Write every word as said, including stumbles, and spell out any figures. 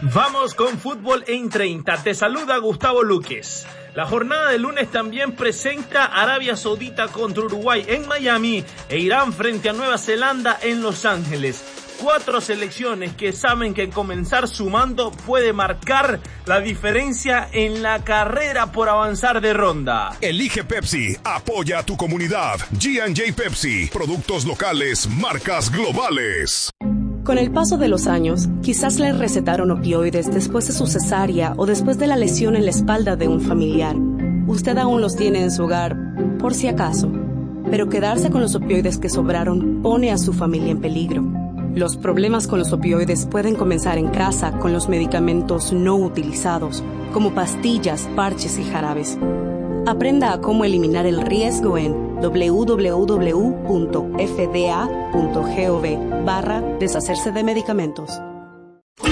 Vamos con fútbol en treinta. Te saluda Gustavo Luques. La jornada de lunes también presenta Arabia Saudita contra Uruguay en Miami e Irán frente a Nueva Zelanda en Los Ángeles. Cuatro selecciones que saben que comenzar sumando puede marcar la diferencia en la carrera por avanzar de ronda. Elige Pepsi, apoya a tu comunidad. G and J Pepsi, productos locales, marcas globales. Con el paso de los años, quizás le recetaron opioides después de su cesárea o después de la lesión en la espalda de un familiar. Usted aún los tiene en su hogar, por si acaso. Pero quedarse con los opioides que sobraron pone a su familia en peligro. Los problemas con los opioides pueden comenzar en casa con los medicamentos no utilizados, como pastillas, parches y jarabes. Aprenda a cómo eliminar el riesgo en doble u doble u doble u punto f d a punto gov barra deshacerse de medicamentos.